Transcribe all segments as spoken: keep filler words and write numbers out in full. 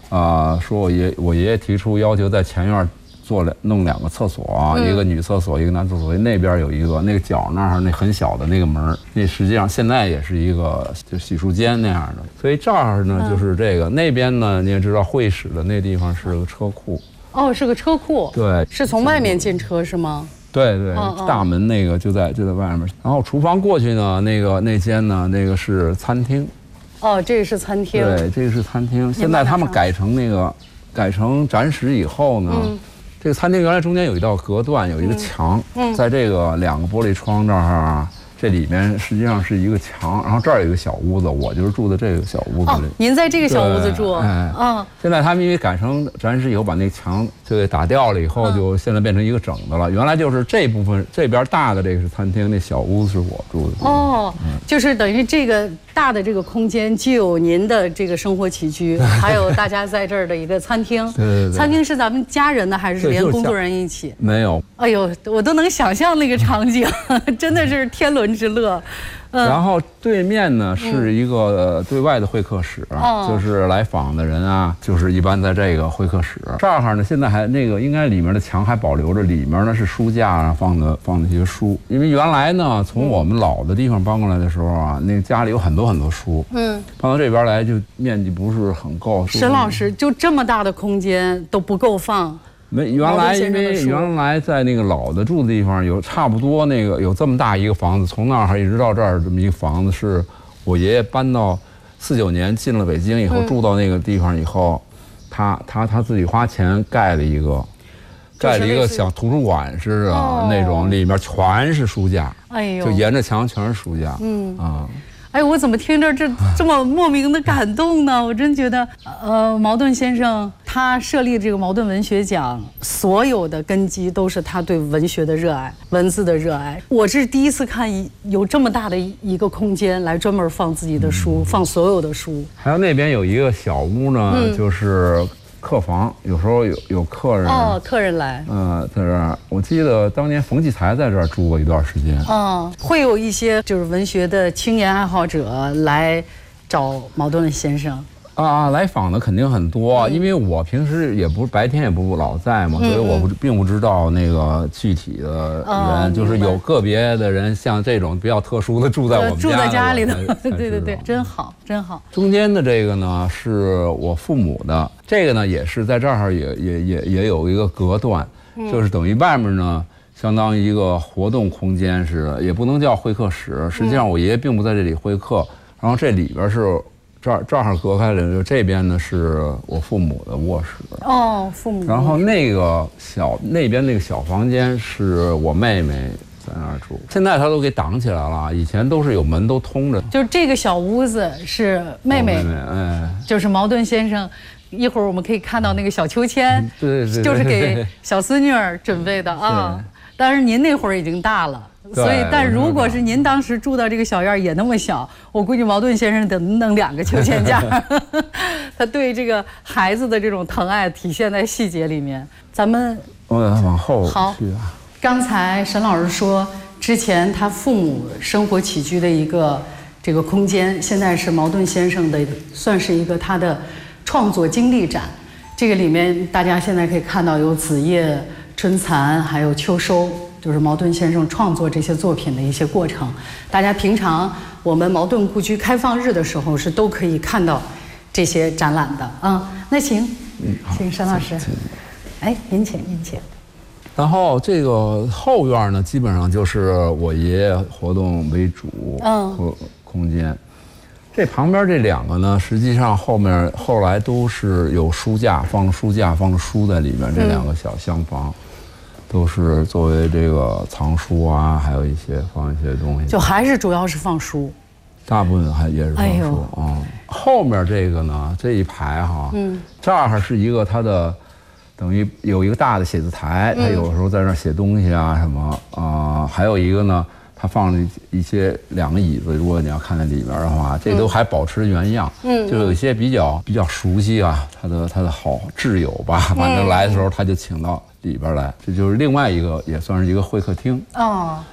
啊、呃，说我爷我爷爷提出要求在前院做两弄两个厕所，嗯、一个女厕所，一个男厕所。那边有一个，那个角那儿那很小的那个门，那实际上现在也是一个就洗漱间那样的。所以这儿呢、嗯、就是这个，那边呢你也知道会使的那地方是个车库。 哦，是个车库。 对， 是从外面进车是吗？ 对对，哦哦大门那个就在就在外面。然后厨房过去呢，那个那间呢，那个是餐厅。 哦，这个是餐厅。 对，这个是餐厅。现在他们改成那个改成展室以后呢。嗯这个餐厅原来中间有一道隔断，有一个墙，嗯嗯、在这个两个玻璃窗这儿，这里面实际上是一个墙，然后这儿有一个小屋子，我就是住的这个小屋子里。 哦，您在这个小屋子住？ 哎，嗯。现在他们因为改成展示以后，把那墙就给打掉了，以后就现在变成一个整的了。原来就是这部分这边大的这个是餐厅，那小屋子是我住的。 哦，嗯、就是等于这个大的这个空间，既有您的这个生活起居，还有大家在这儿的一个餐厅。 对对对。 餐厅是咱们家人的，还是连工作人员一起？ 没有。 哎呦，我都能想象那个场景，真的是天伦之乐。 嗯、然后对面呢是一个、呃、对外的会客室，嗯、就是来访的人啊，就是一般在这个会客室这儿呢，现在还那个应该里面的墙还保留着，里面呢是书架啊，放的放的一些书。因为原来呢，从我们老的地方搬过来的时候啊，那家里有很多很多书，嗯，搬到这边来就面积不是很够。 沈老师，就这么大的空间都不够放。 没，原来因为原来在那个老的住的地方有差不多那个有这么大一个房子，从那儿一直到这儿这么一个房子，是我爷爷搬到四九年进了北京以后、嗯、住到那个地方以后，他他他自己花钱盖了一个，盖了一个小图书馆似的、哦、那种，里面全是书架，哎呦，就沿着墙全是书架，嗯啊。 哎，我怎么听着这这么莫名的感动呢？我真觉得，呃，茅盾先生他设立这个茅盾文学奖，所有的根基都是他对文学的热爱、文字的热爱。我是第一次看有这么大的一个空间来专门放自己的书，嗯、放所有的书。 还有那边有一个小屋呢，嗯、就是客房，有时候有有客人哦，客人来， 呃，在这儿，我记得当年冯骥才在这儿住过一段时间。 嗯，会有一些就是文学的青年爱好者来找茅盾先生。 啊，来访的肯定很多，嗯、因为我平时也不白天也不老在嘛，嗯、所以我不并不知道那个具体的人，嗯、就是有个别的人像这种比较特殊的住在我们家， 住在家里的，对对对，真好真好。 中间的这个呢是我父母的，这个呢也是在这儿也也也也有一个隔断，嗯、就是等于外面呢相当于一个活动空间似的，也不能叫会客室。实际上我爷爷并不在这里会客，然后这里边是。这儿这儿隔开了，这边呢是我父母的卧室。 哦，父母。 然后那个小那边那个小房间是我妹妹在那儿住，现在她都给挡起来了，以前都是有门都通着。 就是这个小屋子是妹妹，妹妹哎，就是茅盾先生。一会儿我们可以看到那个小秋千， 嗯、对, 对, 对， 就是给小孙女儿准备的啊。但是您那会儿已经大了。所以，但如果是您当时住到这个小院也那么小，我估计茅盾先生得弄两个秋千架。他对这个孩子的这种疼爱体现在细节里面。咱们我往后好。刚才沈老师说，之前他父母生活起居的一个这个空间，现在是茅盾先生的，算是一个他的创作经历展。这个里面大家现在可以看到有子夜、春蚕，还有秋收。就是茅盾先生创作这些作品的一些过程，大家平常我们茅盾故居开放日的时候是都可以看到这些展览的啊、嗯。那请，请沈老师，哎，您请，您请。 然后这个后院呢，基本上就是我爷爷活动为主，嗯，空间。这旁边这两个呢，实际上后面后来都是有书架，放了书架，放了书在里面。这两个小厢房。嗯都是作为这个藏书啊，还有一些放一些东西， 就还是主要是放书， 大部分还也是放书啊、哎嗯。后面这个呢，这一排哈，嗯，这儿是一个它的，等于有一个大的写字台，他有时候在那儿写东西啊什么啊、呃，还有一个呢，他放了一些两个椅子，如果你要看在里面的话，这都还保持原样，嗯，就有一些比较比较熟悉啊，他的他的好挚友吧，反正来的时候他就请到里边来，这就是另外一个也算是一个会客厅哦。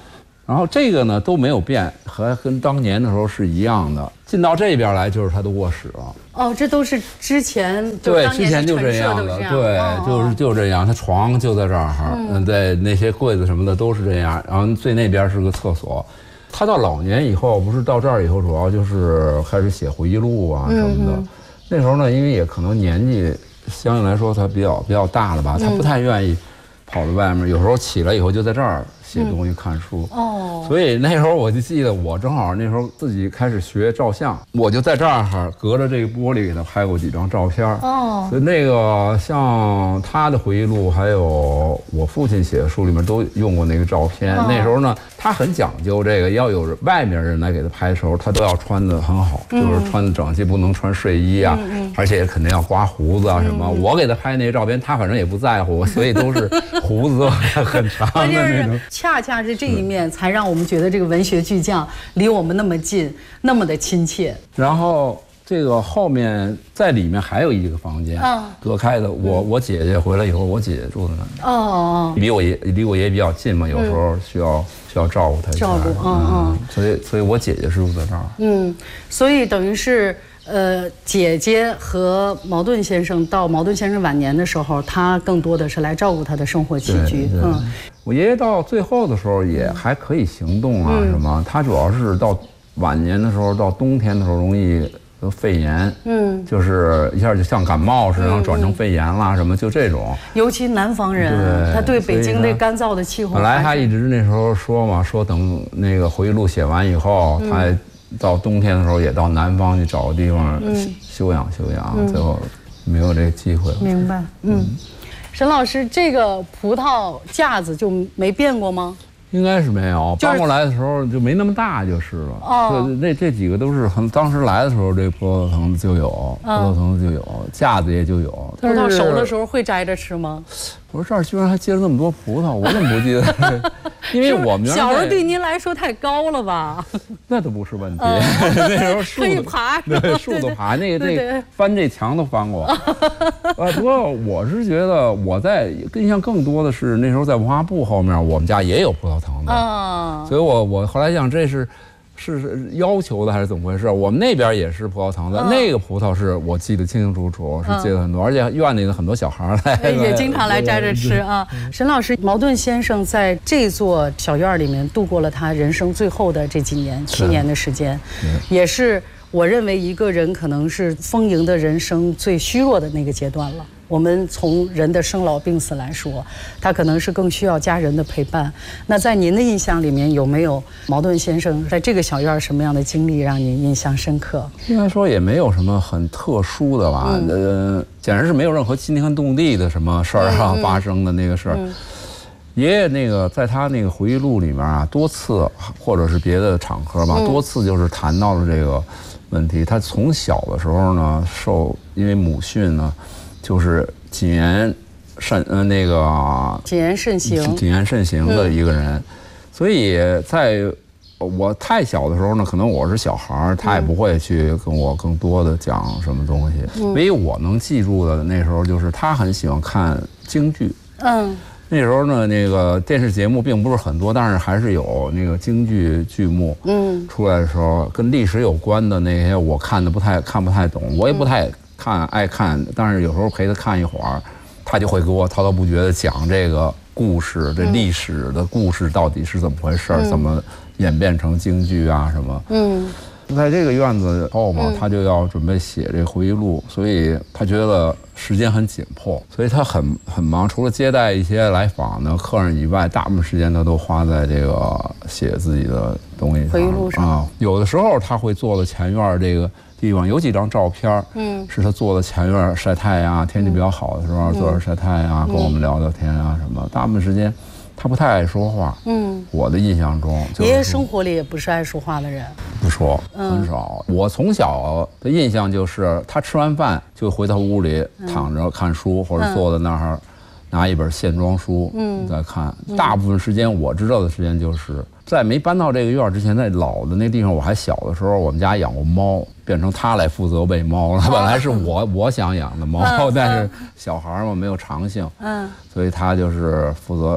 然后这个呢都没有变，和跟当年的时候是一样的。进到这边来就是他的卧室了。 哦，这都是之前对，之前就这样的，对，就是就这样。他床就在这儿，嗯，对，那些柜子什么的都是这样。然后最那边是个厕所。他到老年以后，不是到这儿以后，主要就是开始写回忆录啊什么的。嗯、那时候呢，因为也可能年纪相对来说他比较比较大了吧，他不太愿意跑到外面，有时候起来以后就在这儿写东西、看书。哦，所以那时候我就记得，我正好那时候自己开始学照相，我就在这儿隔着这个玻璃给他拍过几张照片。哦，所以那个像他的回忆录，还有我父亲写的书里面都用过那个照片。哦、那时候呢，他很讲究这个，要有外面人来给他拍的时候，他都要穿得很好，嗯、就是穿得整齐，不能穿睡衣啊，嗯嗯、而且肯定要刮胡子啊什么。嗯、我给他拍那些照片，他反正也不在乎，所以都是胡子很长的那种。 恰恰是这一面，才让我们觉得这个文学巨匠离我们那么近，那么的亲切。 然后这个后面在里面还有一个房间，嗯、隔开的。我我姐姐回来以后，我姐姐住在那里。哦，离我爷离我爷比较近嘛，有时候需要、嗯、需要照顾她一下。照顾，嗯嗯。所以所以我姐姐是住在这儿。嗯， 所以等于是。呃，姐姐和茅盾先生到茅盾先生晚年的时候，他更多的是来照顾他的生活起居。嗯， 我爷爷到最后的时候也还可以行动啊，嗯、什么？他主要是到晚年的时候，到冬天的时候容易得肺炎，嗯，就是一下就像感冒似的，然后转成肺炎啦，什么就这种。 尤其南方人，对他对北京那干燥的气候。 本来他一直那时候说嘛，说等那个回忆录写完以后，嗯、他。到冬天的时候也到南方去找个地方休养休养，嗯、最后没有这个机会。 明白，嗯，嗯沈老师，这个葡萄架子就没变过吗？ 应该是没有，搬过来的时候就没那么大就是了。哦，那这几个都是很当时来的时候，这葡萄藤就有，葡萄藤就有，架子也就有。 葡萄熟的时候会摘着吃吗？ 我说这儿居然还结了那么多葡萄，我怎么不记得？因为我们小时候对您来说太高了吧？ 那都不是问题，那时候树可以爬， 对，树都爬，那个那翻这墙都翻过。呃，不过我是觉得我在印象更多的是那时候在文化部后面，我们家也有葡萄藤的，所以我我后来想这是。是是要求的还是怎么回事？我们那边也是葡萄藤的，嗯、那个葡萄是我记得清清楚楚，是结了很多，嗯、而且院里的很多小孩来也经常来摘着吃啊。沈老师，茅盾先生在这座小院里面度过了他人生最后的这几年，七年的时间，也是我认为一个人可能是丰盈的人生最虚弱的那个阶段了。我们从人的生老病死来说，他可能是更需要家人的陪伴。那在您的印象里面，有没有茅盾先生在这个小院什么样的经历让您印象深刻？ 应该说也没有什么很特殊的吧，嗯、呃，简直是没有任何惊天动地的什么事儿啊、嗯、发生的那个事儿。嗯、爷爷那个在他那个回忆录里面啊，多次或者是别的场合吧，嗯、多次就是谈到了这个问题。他从小的时候呢，受因为母训呢。就是谨言慎呃那个谨言慎行， 谨言慎行的一个人，嗯、所以在我太小的时候呢，可能我是小孩，他也不会去跟我更多的讲什么东西。嗯、唯一我能记住的那时候就是他很喜欢看京剧。嗯，那时候呢，那个电视节目并不是很多，但是还是有那个京剧剧目。嗯，出来的时候跟历史有关的那些，我看的不太看不太懂，我也不太。看爱看，但是有时候陪他看一会儿，他就会给我滔滔不绝地讲这个故事，这历史的故事到底是怎么回事，嗯、怎么演变成京剧啊什么。嗯，在这个院子后嘛，嗯、他就要准备写这个回忆录，所以他觉得时间很紧迫，所以他很很忙，除了接待一些来访的客人以外，大部分时间他都花在这个写自己的东西上。 回忆录上啊， 有的时候他会坐在前院这个。地方有几张照片，嗯，是他坐在前院晒太阳，天气比较好的时候，坐着晒太阳，跟我们聊聊天啊什么。大部分时间，他不太爱说话，嗯，我的印象中， 爷爷生活里也不是爱说话的人， 不说，很少。我从小的印象就是，他吃完饭就回到屋里躺着看书，或者坐在那儿拿一本线装书，嗯，在看。大部分时间我知道的时间就是。在没搬到这个院之前，在老的那地方，我还小的时候，我们家养过猫，变成他来负责喂猫了。本来是我我想养的猫，但是小孩嘛没有长性，嗯，所以他就是负责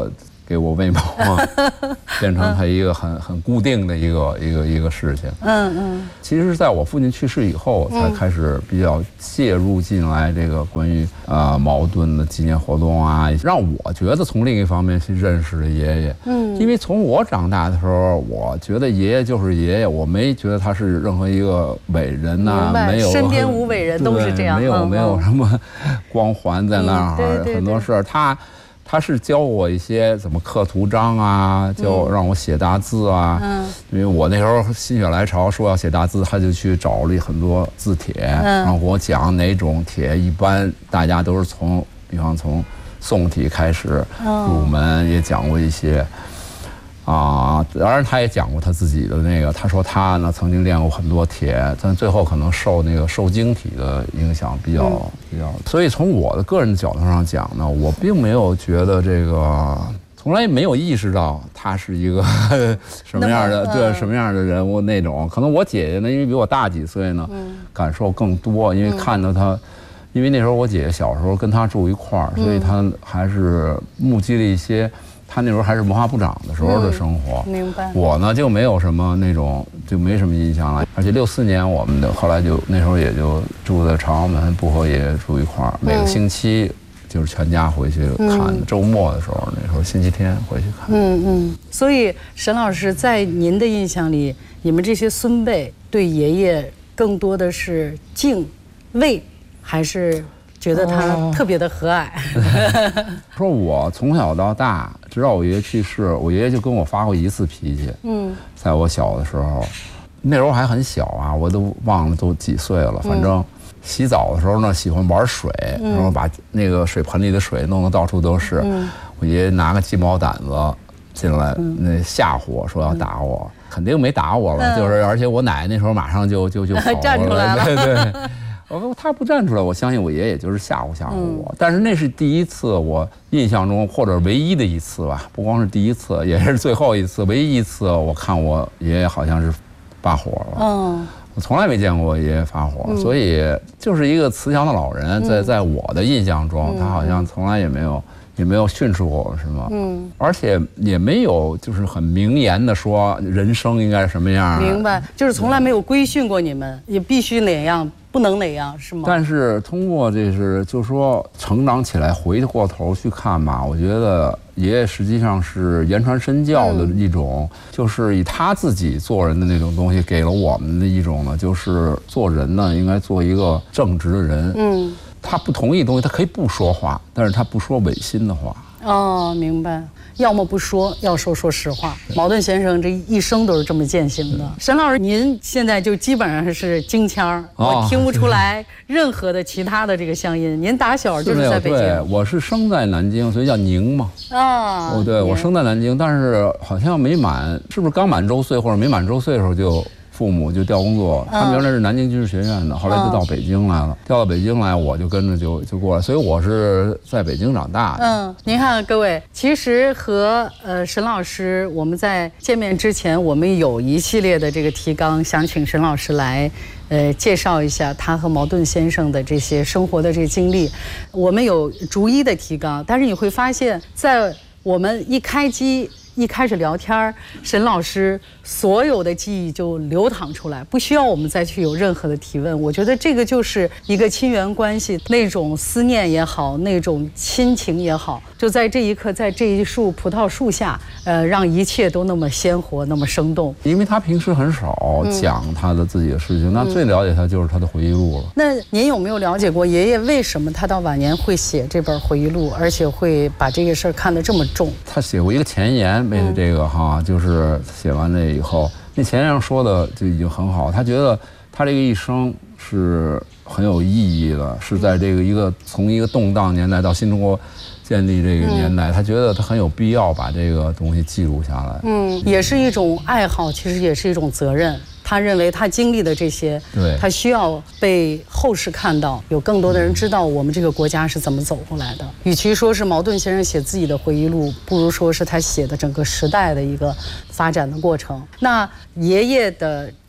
给我喂猫啊，变成他一个很很固定的一个一个一个事情。嗯嗯。其实，在我父亲去世以后，才开始比较介入进来这个关于呃矛盾的纪念活动啊，让我觉得从另一方面去认识了爷爷。嗯。因为从我长大的时候，我觉得爷爷就是爷爷，我没觉得他是任何一个伟人呐、啊，没有身边无伟人都是这样， 没有、嗯、没有什么光环在那儿， 嗯、对对对很多事儿他。他是教我一些怎么刻图章啊，教让我写大字啊。嗯，因为我那时候心血来潮说要写大字，他就去找了很多字帖，嗯、然后给我讲哪种帖一般大家都是从，比方从宋体开始入门，嗯、也讲过一些。啊，当然他也讲过他自己的那个，他说他呢曾经练过很多帖，但最后可能受那个受精体的影响比较、嗯、比较，所以从我的个人的角度上讲呢，我并没有觉得这个，从来没有意识到他是一个什么样的对什么样的人物那种。可能我姐姐呢，因为比我大几岁呢，嗯、感受更多，因为看到他。因为那时候我姐姐小时候跟他住一块儿，所以他还是目击了一些。他那时候还是文化部长的时候的生活， 嗯、明白。 我呢就没有什么那种，就没什么印象了。而且六四年我们的后来就那时候也就住在朝阳门，不和也住一块儿，每个星期就是全家回去看。嗯、周末的时候，那时候星期天回去看。 嗯嗯。所以沈老师在您的印象里，你们这些孙辈对爷爷更多的是敬畏，还是？觉得他特别的和蔼。 说我从小到大，直到我爷爷去世，我爷爷就跟我发过一次脾气。嗯，在我小的时候，那时候还很小啊，我都忘了都几岁了。反正洗澡的时候呢，喜欢玩水，嗯、然后把那个水盆里的水弄得到处都是。嗯、我爷爷拿个鸡毛掸子进来，嗯、那吓唬我说要打我，嗯、肯定没打我了，嗯、就是而且我奶奶那时候马上就就就跑了， 站出来了， 对对。我说他不站出来，我相信我爷爷也就是吓唬吓唬我。嗯、但是那是第一次，我印象中或者唯一的一次吧，不光是第一次，也是最后一次，唯一一次我看我爷爷好像是发火了。嗯，我从来没见过我爷爷发火，嗯、所以就是一个慈祥的老人，在在我的印象中，嗯、他好像从来也没有。也没有训斥过我什么，嗯，而且也没有就是很明言的说人生应该什么样。 明白，就是从来没有规训过你们，也必须哪样，不能哪样，是吗？ 但是通过这是，就是说成长起来回过头去看吧，我觉得爷爷实际上是言传身教的一种，嗯、就是以他自己做人的那种东西，给了我们的一种呢，就是做人呢应该做一个正直的人。嗯。他不同意的东西，他可以不说话，但是他不说违心的话。 哦，明白。要么不说，要说说实话。茅盾先生这一生都是这么践行的。沈老师，您现在就基本上是京腔，哦、我听不出来任何的其他的这个乡音。您打小就是在北京？ 对，我是生在南京，所以叫宁嘛。啊、哦，对，我生在南京，但是好像没满，是不是刚满周岁或者没满周岁的时候就。父母就调工作，他们原来是南京军事学院的，后来就到北京来了。调到北京来，我就跟着就就过来，所以我是在北京长大的。 嗯，您看各位，其实和呃沈老师我们在见面之前，我们有一系列的这个提纲，想请沈老师来呃介绍一下他和茅盾先生的这些生活的这个经历。我们有逐一的提纲，但是你会发现在我们一开机。一开始聊天，沈老师所有的记忆就流淌出来，不需要我们再去有任何的提问。我觉得这个就是一个亲缘关系，那种思念也好，那种亲情也好，就在这一刻，在这一树葡萄树下，呃，让一切都那么鲜活，那么生动。 因为他平时很少讲他的自己的事情，嗯、那最了解他就是他的回忆录了。 那您有没有了解过爷爷为什么他到晚年会写这本回忆录，而且会把这个事儿看得这么重？ 他写过一个前言。为了这个哈，就是写完这以后，那前言上说的就已经很好。他觉得他这个一生是很有意义的，是在这个一个从一个动荡年代到新中国建立这个年代，嗯、他觉得他很有必要把这个东西记录下来。嗯， 也是一种爱好，其实也是一种责任。他认为他经历的这些，对，他需要被后世看到，有更多的人知道我们这个国家是怎么走过来的。与其说是茅盾先生写自己的回忆录，不如说是他写的整个时代的一个发展的过程。那爷爷的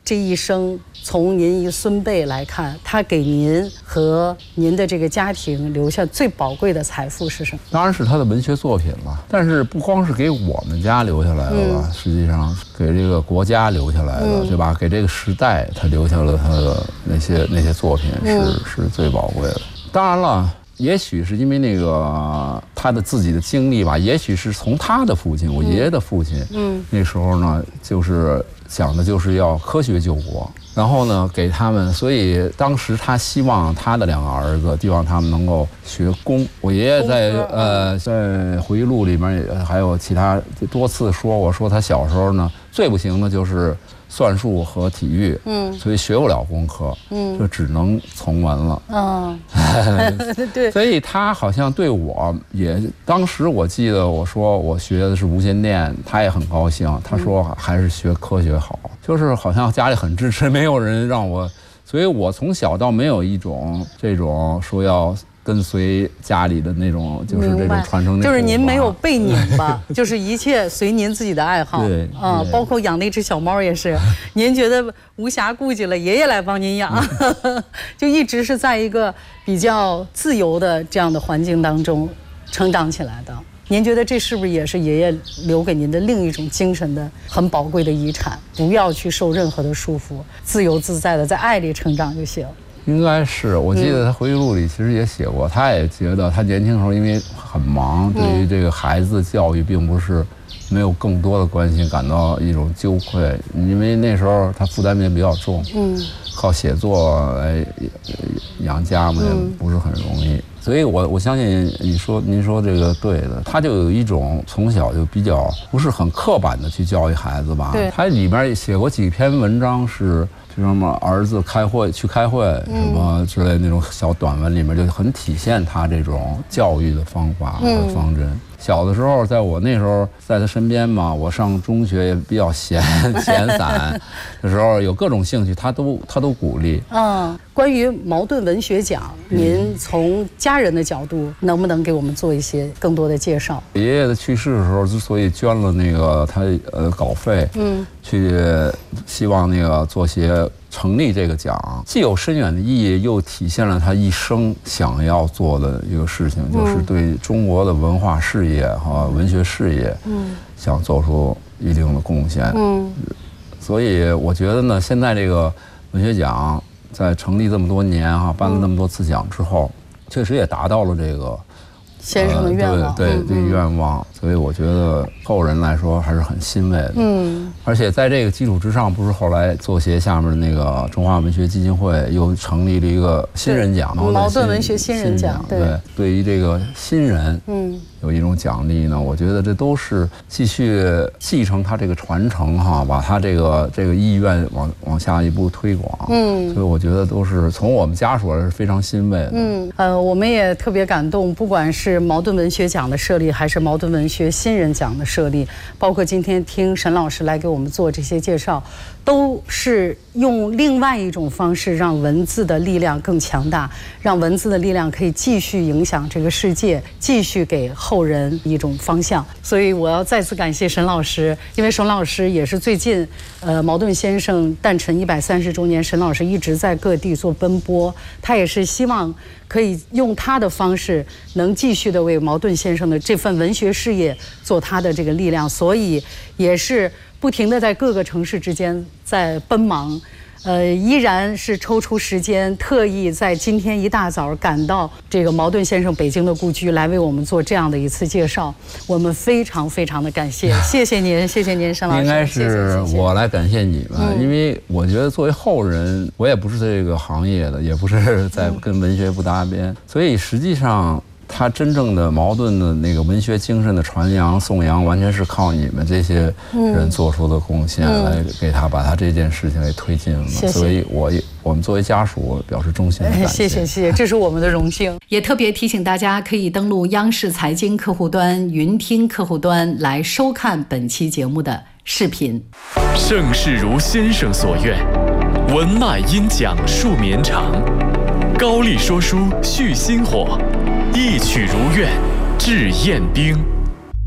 这一生，从您一孙辈来看，他给您和您的这个家庭留下最宝贵的财富是什么？ 当然是他的文学作品了。但是不光是给我们家留下来了吧，嗯、实际上给这个国家留下来的，嗯、对吧？给这个时代，他留下了他的那些那些作品是、嗯、是最宝贵的。当然了。也许是因为那个他的自己的经历吧，也许是从他的父亲，我爷爷的父亲，嗯，那时候呢，就是想的就是要科学救国，然后呢给他们，所以当时他希望他的两个儿子，希望他们能够学工。我爷爷在呃在回忆录里面也还有其他多次说，我说他小时候呢最不行的就是算术和体育，嗯，所以学不了工科，嗯，就只能从文了，嗯，对，所以他好像对我也，当时我记得我说我学的是无线电，他也很高兴，他说还是学科学好，就是好像家里很支持，没有人让我，所以我从小到没有一种这种说要跟随家里的那种，就是这种传承， 就是您没有被拧吧，就是一切随您自己的爱好，对啊，包括养那只小猫也是，您觉得无暇顾及了，爷爷来帮您养，就一直是在一个比较自由的这样的环境当中成长起来的。您觉得这是不是也是爷爷留给您的另一种精神的很宝贵的遗产？不要去受任何的束缚，自由自在的在爱里成长就行。 应该是，我记得他回忆录里其实也写过，他也觉得他年轻时候因为很忙，对于这个孩子的教育并不是没有更多的关心，感到一种羞愧，因为那时候他负担也比较重，嗯，靠写作来养家嘛，也不是很容易。所以我我相信你说您说这个对的，他就有一种从小就比较不是很刻板的去教育孩子吧。对，他里边写过几篇文章是，比如什么儿子开会去开会什么之类的那种小短文，里面就很体现他这种教育的方法和方针。嗯，小的时候，在我那时候在他身边嘛，我上中学也比较闲闲散的时候，有各种兴趣，他都他都鼓励。嗯， 关于茅盾文学奖，您从家人的角度，能不能给我们做一些更多的介绍？ 爷爷的去世的时候，之所以捐了那个他呃稿费，嗯，去希望那个做些成立这个奖，既有深远的意义，又体现了他一生想要做的一个事情，嗯、就是对中国的文化事业和文学事业，嗯，想做出一定的贡献。嗯，所以我觉得呢，现在这个文学奖在成立这么多年哈、啊，颁了那么多次奖之后，确实也达到了这个先生的愿望， 呃、对对，这个愿望。所以我觉得后人来说还是很欣慰的。嗯，而且在这个基础之上，不是后来作协下面的那个中华文学基金会又成立了一个新人奖， 茅盾文学新人奖。 对，对于这个新人，嗯，有一种奖励呢。我觉得这都是继续继承他这个传承哈，把他这个这个意愿往往下一步推广。嗯，所以我觉得都是从我们家属来是非常欣慰的。 嗯，呃，我们也特别感动，不管是茅盾文学奖的设立，还是茅盾文学新人奖的设立，包括今天听沈老师来给我们做这些介绍，都是用另外一种方式让文字的力量更强大，让文字的力量可以继续影响这个世界，继续给后人一种方向。所以我要再次感谢沈老师，因为沈老师也是最近呃茅盾先生诞辰一百三十周年，沈老师一直在各地做奔波，他也是希望可以用他的方式能继续的为茅盾先生的这份文学事业做他的这个力量，所以也是不停地在各个城市之间在奔忙，呃，依然是抽出时间，特意在今天一大早赶到这个茅盾先生北京的故居来为我们做这样的一次介绍，我们非常非常的感谢，谢谢您，谢谢您，沈老师。 应该是我来感谢你们，嗯、因为我觉得作为后人，我也不是这个行业的，也不是在跟文学不搭边，嗯、所以实际上。他真正的茅盾的那个文学精神的传扬颂扬，完全是靠你们这些人做出的贡献，嗯、来给他把他这件事情给推进了。谢谢。所以我我们作为家属表示衷心的感谢。 谢谢谢谢，这是我们的荣幸。也特别提醒大家，可以登录央视财经客户端、云听客户端来收看本期节目的视频。 盛世如先生所愿，文脉因讲述绵长，高丽说书续薪火。一曲如愿，致宴宾。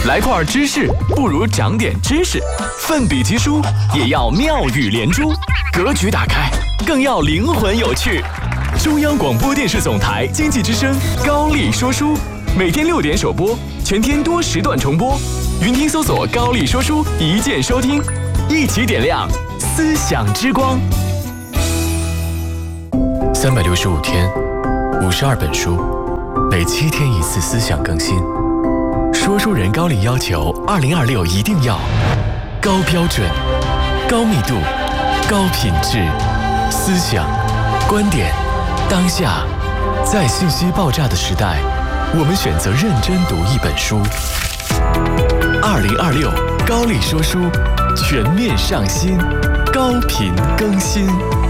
来块芝士不如长点知识，奋笔疾书也要妙语连珠，格局打开更要灵魂有趣。中央广播电视总台经济之声高丽说书，每天六点首播，全天多时段重播。云听搜索高丽说书，一键收听，一起点亮思想之光。三百六十五天，五十二本书，每七天一次思想更新。说书人高丽要求，二零二六一定要高标准、高密度、高品质，思想、观点、当下，在信息爆炸的时代，我们选择认真读一本书。二零二六高丽说书，全面上新，高频更新。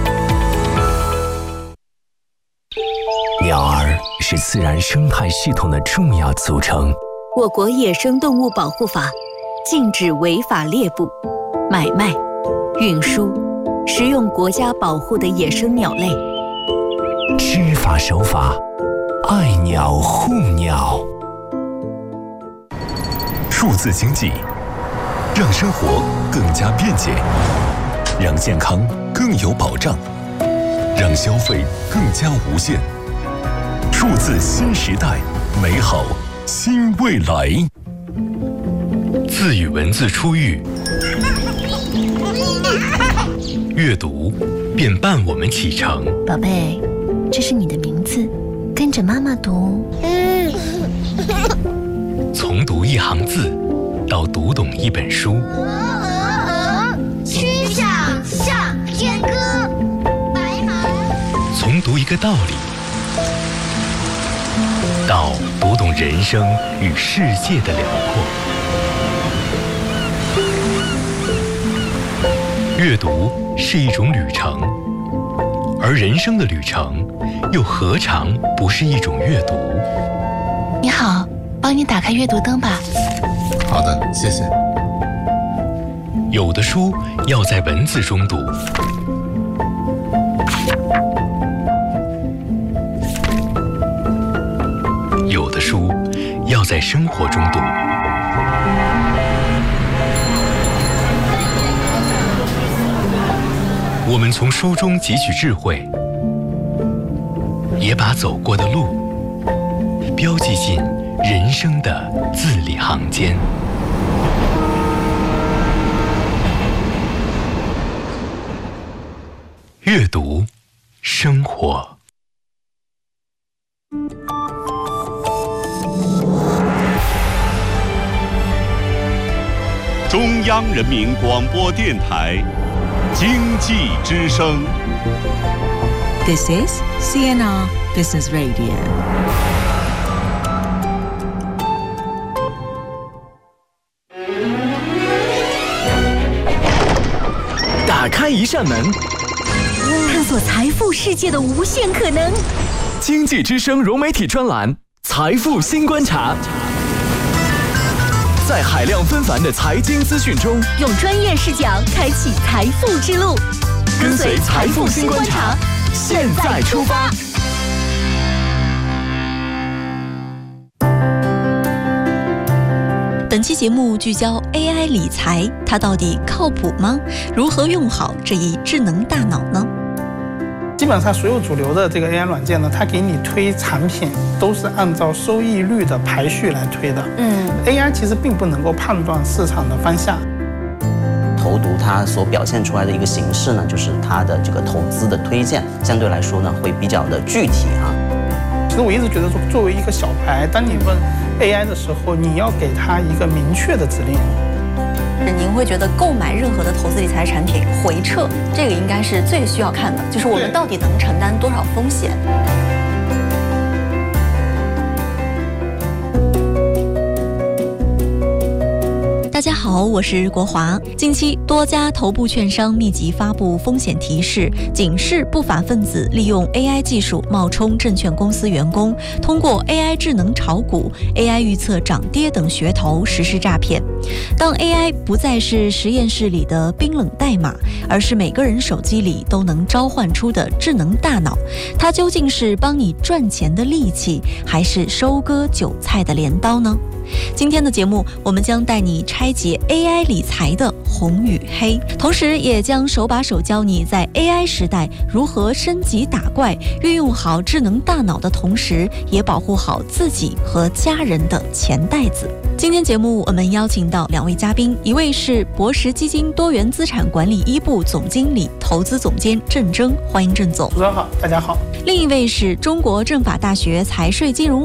鸟儿是自然生态系统的重要组成。 我国野生动物保护法禁止违法猎捕、买卖、运输、食用国家保护的野生鸟类。 知法守法，爱鸟护鸟。 数字经济让生活更加便捷，让健康更有保障，让消费更加无限。数字新时代，美好新未来。 字与文字初遇，阅读便伴我们启程。 宝贝，这是你的名字，跟着妈妈读。 从读一行字到读懂一本书， 曲项向天歌，白马。 从读一个道理到读懂人生与世界的辽阔。阅读是一种旅程，而人生的旅程又何尝不是一种阅读？ 你好，帮你打开阅读灯吧。 好的，谢谢。 有的书要在文字中读，有的书要在生活中读。我们从书中汲取智慧，也把走过的路标记进人生的字里行间。阅读，生活。 中央人民广播电台经济之声。 This is C N R Business Radio。 打开一扇门， 探索财富世界的无限可能。 经济之声融媒体专栏《财富新观察》，在海量纷繁的财经资讯中， 用专业视角开启财富之路。 跟随财富新观察，现在出发。 本期节目聚焦 A I 理财，它到底靠谱吗？如何用好这一智能大脑呢？ 基本上所有主流的这个 A I 软件呢，它给你推产品都是按照收益率的排序来推的。嗯 ，A I 其实并不能够判断市场的方向。 投读它所表现出来的一个形式呢，就是它的这个投资的推荐，相对来说呢会比较的具体哈。 其实我一直觉得说，作为一个小白，当你问 A I 的时候，你要给它一个明确的指令。 您会觉得购买任何的投资理财产品回撤，这个应该是最需要看的，就是我们到底能承担多少风险。 大家好，我是国华。近期多家头部券商密集发布风险提示，警示不法分子利用 A I 技术冒充证券公司员工，通过 A I 智能炒股、A I 预测涨跌等噱头实施诈骗。当 A I 不再是实验室里的冰冷代码，而是每个人手机里都能召唤出的智能大脑，它究竟是帮你赚钱的利器，还是收割韭菜的镰刀呢？ 今天的节目，我们将带你拆解 A I 理财的红与黑，同时也将手把手教你在 A I 时代如何升级打怪，运用好智能大脑的同时，也保护好自己和家人的钱袋子。今天节目我们邀请到两位嘉宾，一位是博时基金多元资产管理一部总经理、投资总监郑铮，欢迎郑总。 主持人好，大家好。 另一位是中国政法大学财税金融